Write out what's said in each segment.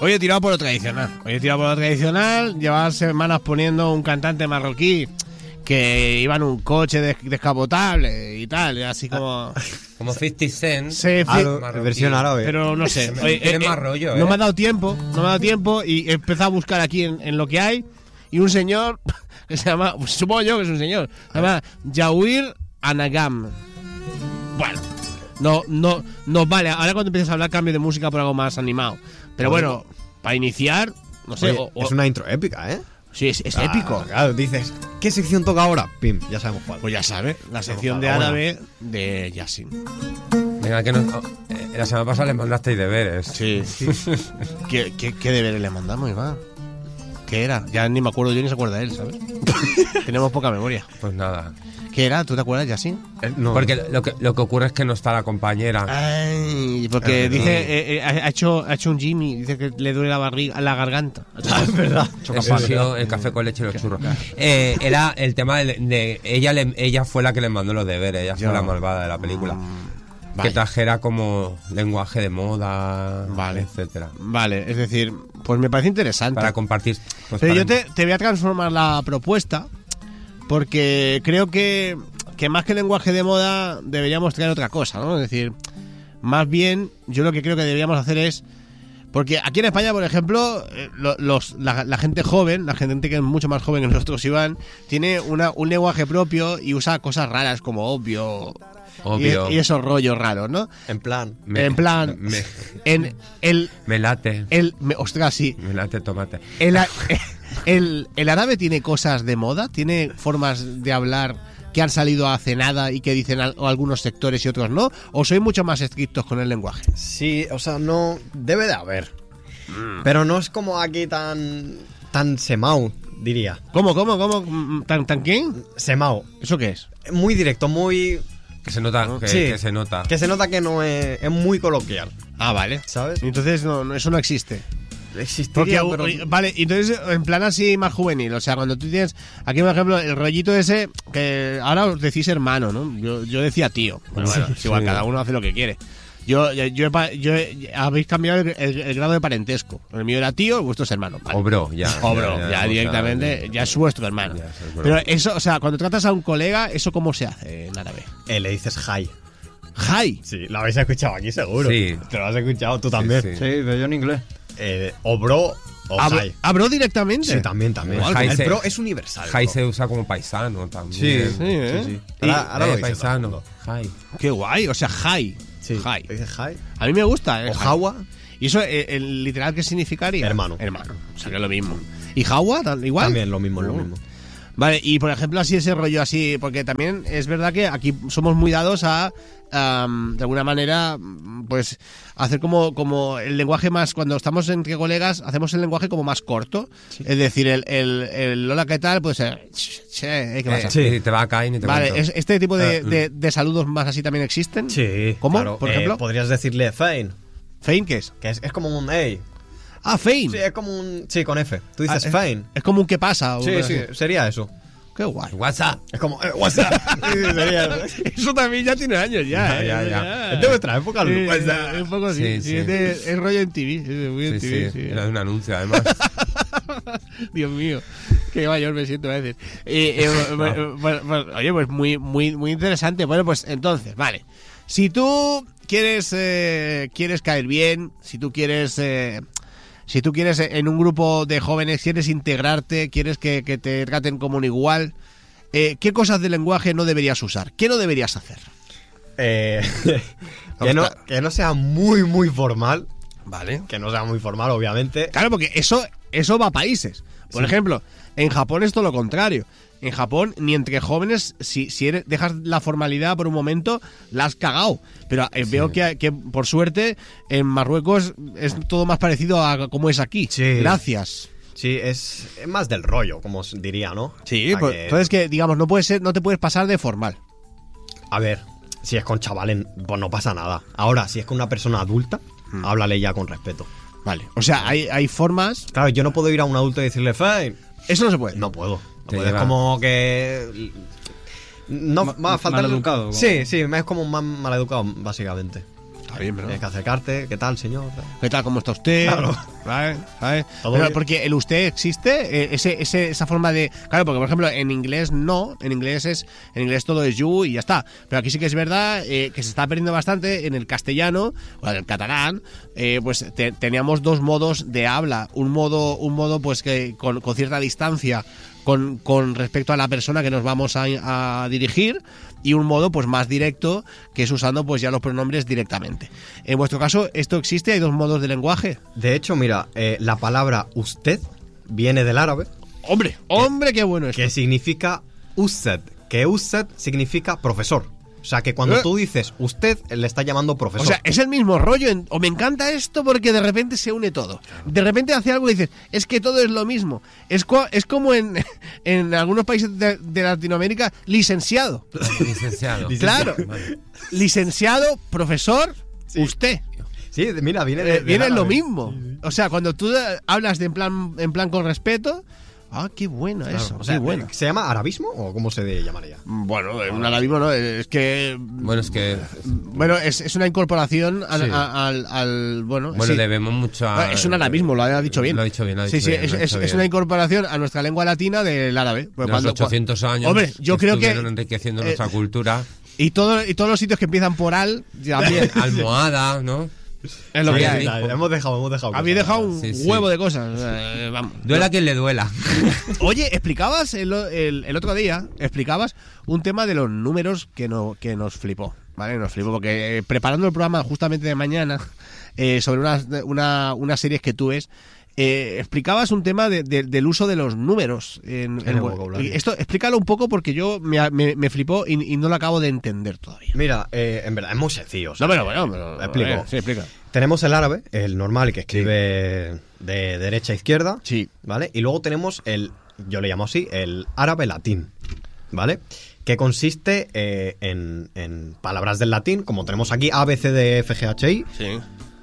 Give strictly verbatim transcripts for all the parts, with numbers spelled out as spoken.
Hoy he tirado por lo tradicional. Hoy he tirado por lo tradicional. Llevaba semanas poniendo un cantante marroquí que iba en un coche des- descapotable y tal, así como... Como cincuenta Cent. Sí, Ah, fi- lo- marroquí. versión árabe. pero no sé. Tiene Oye, eh, más eh, rollo, No ¿eh? me ha dado tiempo, no me ha dado tiempo y he empezado a buscar aquí en, en lo que hay y un señor que se llama, supongo yo que es un señor, se llama Jawir Anagam. Bueno, no, no, no vale. Ahora cuando empieces a hablar cambio de música por algo más animado. Pero bueno, para iniciar, no sé. Oye, o- o- es una intro épica, ¿eh? Sí, es, es Ah, épico. Claro, dices, ¿qué sección toca ahora? Pim, ya sabemos cuál. Pues ya sabes, la sección de Bueno. árabe de Yasin. Venga, que nos, oh, eh, la semana pasada les mandasteis deberes. Sí, sí. ¿Qué, qué, qué deberes le mandamos, Iván? ¿Qué era? Ya ni me acuerdo yo ni se acuerda él, ¿sabes? Tenemos poca memoria. Pues nada. ¿Qué era? ¿Tú te acuerdas, Yasin? Eh, no. Porque lo que, lo que ocurre es que no está la compañera. Ay, porque Eh, dice, no. eh, eh, ha, hecho, ha hecho un Jimmy, dice que le duele la barriga, la garganta. Es verdad. Eso ha sido el café con leche y los churros. Eh, era el tema de, de- ella le, ella fue la que le mandó los deberes, ella Yo. fue la malvada de la película. Mm, Que vaya. trajera como lenguaje de moda, Vale. etcétera. Vale, es decir, pues me parece interesante. Para compartir. pues Pero para- yo te, te voy a transformar la propuesta porque creo que, que más que lenguaje de moda deberíamos traer otra cosa, ¿no? Es decir, más bien yo lo que creo que deberíamos hacer es... Porque aquí en España, por ejemplo, eh, lo- los, la, la gente joven, la gente que es mucho más joven que nosotros, Iván, tiene una, un lenguaje propio y usa cosas raras como obvio, Obvio. Y, y esos rollos raros, ¿no? En plan. Me- en plan, Me, en el... me late. el me, ostras, sí. Me late tomate. El, a- el, el árabe tiene cosas de moda, tiene formas de hablar que han salido hace nada y que dicen al- algunos sectores y otros no, o soy mucho más estrictos con el lenguaje. Sí, o sea, no. Debe de haber. Pero no es como aquí tan. tan semao, diría. ¿Cómo, cómo, cómo? Mm, ¿Tan, tan quién? Semao. ¿Eso qué es? Muy directo, muy. Que se nota, que, Sí. que se nota. Que se nota que no es. es muy coloquial. Ah, vale. ¿Sabes? Entonces no, no, eso no existe. Porque, Existiría, pero. oye, vale, entonces en plan así más juvenil, o sea, cuando tú tienes, aquí por ejemplo, el rollito ese, que ahora os decís hermano, ¿no? Yo, yo decía tío, bueno, bueno, es igual, Sí. cada uno hace lo que quiere. Yo, yo, yo, he pa- yo he- habéis cambiado el, el- el grado de parentesco. El mío era tío, el vuestro es hermano. Vale. O bro, ya. O bro, ya, ya, directamente, ya es vuestro hermano. Ya es el bro. Pero eso, o sea, cuando tratas a un colega, ¿eso cómo se hace en árabe? Eh, le dices hi. Hi. Sí, lo habéis escuchado aquí seguro. Sí. Te lo has escuchado tú también. sí. Sí, pero yo en inglés. Eh, o bro o ¿Abro, hi. abro directamente? Sí, también, también. Hi el se- bro es universal. Jai bro. se usa como paisano también. Sí, Sí, ¿eh? sí, sí. Y- Ahora, ahora Eh, lo dices. paisano. Jai. Qué guay, o sea, hi. Sí. Hi. ¿Le dices hi? A mí me gusta, ¿eh? O hi. Jawa. ¿Y eso, eh, el literal, qué significaría? Hermano. Hermano. O sea, que es lo mismo. ¿Y Jawa? tal- ¿Igual? También lo mismo, lo Oh. mismo. Vale, y por ejemplo, así ese rollo así, porque también es verdad que aquí somos muy dados a, am, de alguna manera, mm, pues, hacer como, como el lenguaje más, cuando estamos entre colegas, hacemos el lenguaje como más corto. Es decir, el, el, el hola, ¿qué tal? Pues, eh, che, eh, ¿qué pasa? Eh, sí, te va a caer ni te Vale, cuento. ¿es- ¿este tipo de, Eh, de- de saludos más así también existen? Sí. ¿Cómo? claro. Por Eh, ejemplo. podrías decirle fein. ¿Fein qué es? Que es, es como un hey. Ah, Fein. Sí, es como un. Sí, con F. Tú Ah, dices es- fein. Es como un ¿qué pasa? o Sí, algo sí, así. sería eso. Qué guay. WhatsApp. Es como, eh, what's up? Sí, sí, sería eso. Eso también ya tiene años ya. Ya, ¿eh? ya, ya. Es de vuestra época, Sí, what's es up? un poco así. Sí, Sí, sí. Es, de- es rollo en T V. Es muy en Sí, T V, sí. sí. Era de un anuncio, además. Dios mío, qué mayor me siento a veces. Eh, eh, bueno, bueno, bueno, oye, pues muy, muy, muy interesante. Bueno, pues entonces, vale. Si tú quieres, eh, quieres caer bien, si tú quieres, eh, si tú quieres eh, en un grupo de jóvenes, quieres integrarte, quieres que, que te traten como un igual, eh, ¿qué cosas de lenguaje no deberías usar? ¿Qué no deberías hacer? Eh, que, no, que no sea muy, muy formal. Vale. Que no sea muy formal, obviamente. Claro, porque eso, eso va a países. Por ejemplo, en Japón es todo lo contrario. En Japón, ni entre jóvenes, si, si eres- dejas la formalidad por un momento, la has cagado. Pero eh, veo que, que, por suerte, en Marruecos es todo más parecido a como es aquí. Sí. Gracias. Sí, es, es más del rollo, como se diría, ¿no? Sí, O sea pues, que- entonces que, digamos, no puedes ser, no te puedes pasar de formal. A ver, si es con chavales, pues no pasa nada. Ahora, si es con una persona adulta, háblale ya con respeto. Vale. O sea, hay, hay formas... Claro, yo no puedo ir a un adulto y decirle, fine. Eso no se puede. No puedo. No Te puedo. Es lleva- como que. No Ma- va a faltar. maleducado, como- Sí, sí, es como un más maleducado, básicamente. Está bien, pero... Tienes que acercarte. ¿Qué tal, señor? ¿Qué tal? ¿Cómo está usted? Claro. ¿Vale? ¿Sabes? Todo Pero bien. porque el usted existe, eh, ese, ese, esa forma de... Claro, porque por ejemplo en inglés no, en inglés es en inglés todo es you y ya está. Pero aquí sí que es verdad eh, que se está perdiendo bastante en el castellano o en el catalán. Eh, pues te- teníamos dos modos de habla. Un modo, un modo pues que con, con cierta distancia con, con respecto a la persona que nos vamos a, a dirigir, y un modo pues más directo, que es usando pues ya los pronombres directamente. En vuestro caso, ¿esto existe? ¿Hay dos modos de lenguaje? De hecho, mira, eh, la palabra usted viene del árabe, ¡Hombre! ¡Hombre, qué bueno esto! que significa usted, que usted significa profesor. O sea, que cuando ¿Eh? tú dices usted, le está llamando O profesor. sea, es el mismo rollo. En- o me encanta esto porque de repente se une todo. De repente hace algo y dices, es que todo es lo mismo. Es, co- es como en, en algunos países de, de Latinoamérica, licenciado. Licenciado. Claro. Vale. Licenciado, profesor, usted. Sí, mira, viene de, Eh, viene del lo árabe. mismo. O sea, cuando tú eh, hablas de en plan, en plan con respeto, ah, qué bueno Claro, eso, o sea, qué bueno. ¿se llama arabismo o cómo se llamaría? Bueno, un arabismo no, es que... Bueno, es que Bueno, es, es una incorporación al, Sí. a- al, al- bueno, bueno, sí. debemos mucho a... Ah, es un arabismo, lo ha dicho bien. Lo ha dicho bien, lo ha Sí, dicho sí, bien, es, lo ha es- dicho es bien. una incorporación a nuestra lengua latina del árabe. Pues Los cuando- ochocientos años Hombre, yo creo que... estuvieron enriqueciendo eh, nuestra cultura. Y, todo, y todos los sitios que empiezan por al, también. Almohada, ¿no? Es lo Sí, que sí, hay. sí. Hemos dejado, hemos dejado. Habéis cosas. dejado un Sí, sí. huevo de cosas. eh, vamos. Duela a quien le duela. Oye, explicabas el, el, el otro día, explicabas un tema de los números que, no, que nos flipó, ¿vale? Nos flipó porque eh, preparando el programa justamente de mañana eh, sobre unas, una, unas series que tú ves, eh, explicabas un tema de- de- del uso de los números. En, En el vocabulario. y esto, explícalo un poco porque yo me, me, me flipó y, y no lo acabo de entender todavía. Mira, eh, en verdad es muy sencillo. o sea, No, pero bueno, pero, explico. a ver, sí, explica. Tenemos el árabe, el normal, que escribe de derecha a izquierda. Sí. ¿Vale? Y luego tenemos el, yo le llamo así, el árabe latín. ¿Vale? Que consiste eh, en, en palabras del latín, como tenemos aquí A, B, C, D, E, F, G, H, I, Sí.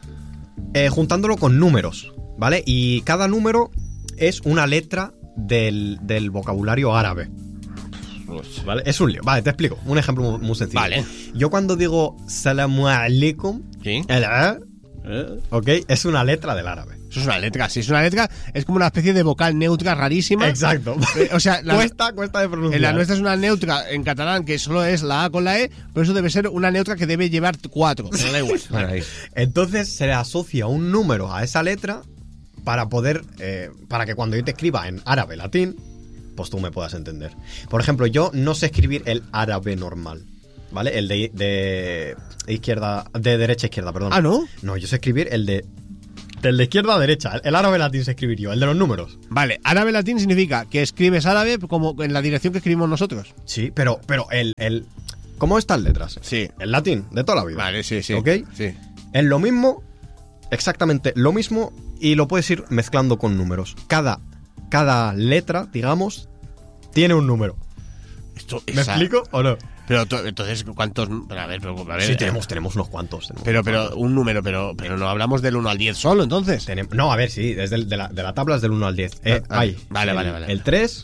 eh, juntándolo con números. ¿Vale? Y cada número es una letra del, del vocabulario árabe. ¿Vale? Es un lío. Vale, te explico. Un ejemplo muy, muy sencillo. Vale. Yo cuando digo Salamu alaikum, Sí. el A, ¿ok? Es una letra del árabe. Eso es una letra, sí, es una letra, es como una especie de vocal neutra rarísima. Exacto. Eh, O sea, la- cuesta, cuesta de pronunciar. en la nuestra es una neutra en catalán que solo es la A con la E, pero eso debe ser una neutra que debe llevar cuatro. Pero da igual. Bueno, ahí. Entonces se le asocia un número a esa letra para poder, eh, para que cuando yo te escriba en árabe latín, pues tú me puedas entender. Por ejemplo, yo no sé escribir el árabe normal, ¿vale? El de, de izquierda, de derecha a izquierda, perdón. Ah, ¿no? No, yo sé escribir el de, del de izquierda a derecha. El árabe latín sé escribir yo, el de los números. Vale, árabe latín significa que escribes árabe como en la dirección que escribimos nosotros. Sí, pero, pero el, el, ¿cómo están letras? Sí. El latín, de toda la vida. Vale, sí, sí. ¿Ok? Sí. Es lo mismo, exactamente lo mismo, y lo puedes ir mezclando con números. Cada, cada letra, digamos, tiene un número. Esto, ¿Me esa- explico o no? Pero to- entonces, ¿cuántos? Pero a ver, pero, a ver. Sí, eh, tenemos, tenemos unos cuantos. tenemos Pero, unos pero, cuantos. un número, pero, pero no hablamos del uno al diez solo, entonces. Tenem- no, a ver, sí, desde el- de, la, de la tabla es del uno al diez. Eh, Ah, ah, hay vale, el, vale, vale. El tres,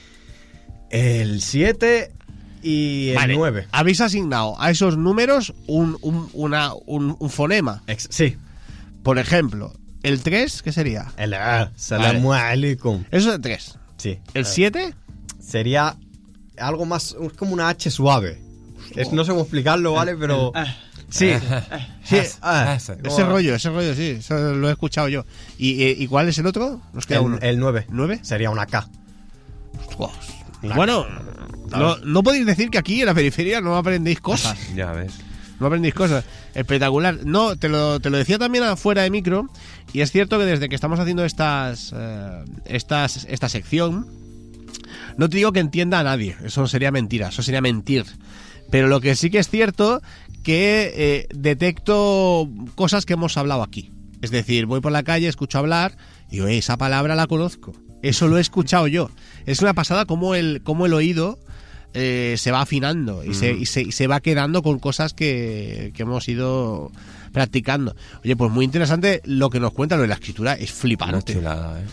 el siete y el Vale, nueve. habéis asignado a esos números un, un, una, un, un fonema. Ex- sí, Por ejemplo, el tres, ¿qué sería? el A, salamu alaikum. Eso es el tres. Sí. ¿El Eh, siete? Sería algo más, es como una H suave. Es- no sé cómo explicarlo, ¿vale? Pero... Sí, sí, ah, Ese. como- Ese rollo, ese rollo, sí. Eso lo he escuchado yo. ¿Y, eh, ¿y cuál es el otro? Nos queda uno. El, el nueve. ¿Nueve? Sería una K. Ostras. Una Bueno, K. no, no podéis decir que aquí en la periferia no aprendéis cosas. Ya ves. No aprendéis cosas. Espectacular. No, te lo, te lo decía también afuera de micro. Y es cierto que desde que estamos haciendo estas, eh, estas esta sección, no te digo que entienda a nadie. Eso sería mentira. Eso sería mentir. Pero lo que sí que es cierto que eh, detecto cosas que hemos hablado aquí. Es decir, voy por la calle, escucho hablar y digo, "Eh, esa palabra la conozco. Eso lo he escuchado yo". Es una pasada como el, como el oído eh, se va afinando y, se, y, se, y se va quedando con cosas que, que hemos ido practicando. Oye, pues muy interesante lo que nos cuenta, lo de la escritura es Una flipante. chulada, ¿eh?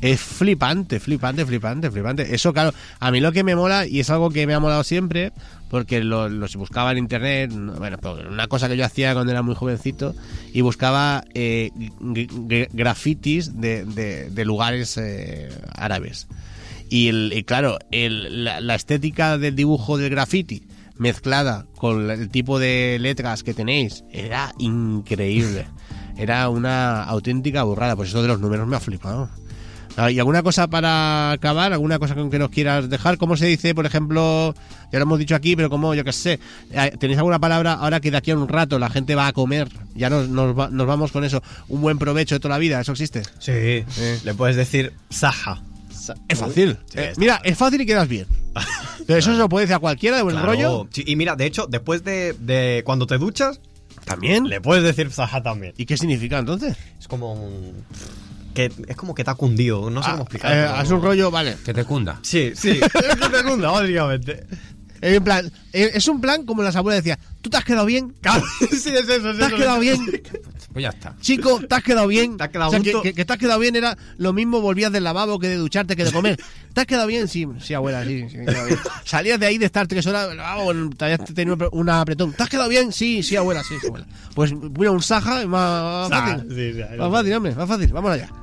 Es flipante, flipante, flipante, flipante. Eso, claro, a mí lo que me mola, y es algo que me ha molado siempre, porque lo- los buscaba en internet, bueno, pues una cosa que yo hacía cuando era muy jovencito, y buscaba eh, g- g- grafitis de, de- de lugares eh, árabes. Y, el, y claro, el- la, la estética del dibujo del graffiti mezclada con el tipo de letras que tenéis era increíble. Era una auténtica burrada. Pues eso de los números me ha flipado. Ah, ¿y alguna cosa para acabar? ¿Alguna cosa con que nos quieras dejar? ¿Cómo se dice, por ejemplo, ya lo hemos dicho aquí, pero como, yo qué sé, eh, ¿tenéis alguna palabra ahora que de aquí a un rato la gente va a comer? Ya nos, nos, va- nos vamos con eso. Un buen provecho de toda la vida, ¿eso existe? Sí, le puedes decir saja. Es fácil. Sí, Eh, está mira, es fácil y quedas bien. Pero eso se lo puede decir a cualquiera de buen Claro. rollo. Sí, y mira, de hecho, después de, de cuando te duchas, También. le puedes decir saja también. ¿Y qué significa entonces? Es como un... Que es como que te ha cundido, no sé cómo Ah, explicarlo. eh, haz un rollo, vale. Que te cunda. Sí, sí, es que te cunda, básicamente. En plan, eh, es un plan como las abuelas decían, ¿tú te has quedado bien? Claro, sí, es eso, es ¿Te has eso. quedado bien? Pues ya está. Chico, ¿te has quedado bien? ¿Te has quedado O sea, que, junto? que- que te has quedado bien era lo mismo volvías del lavabo que de ducharte que de comer. ¿Te has quedado bien? Sí, sí, abuela, sí, sí, me he quedado bien. Salías de ahí de estar tres horas, vamos, te habías tenido un apretón. ¿Te has quedado bien? Sí, sí, abuela, sí, sí, abuela. Pues mira, un saja, más Saja, fácil. sí, sí, ahí Más lo fácil, hombre, más fácil. Vamos allá.